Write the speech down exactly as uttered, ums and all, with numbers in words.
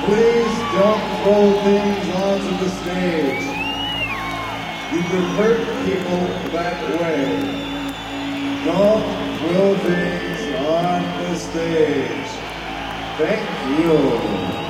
Please don't throw things onto the stage. You could hurt people that way. Don't throw things on the stage. Thank you.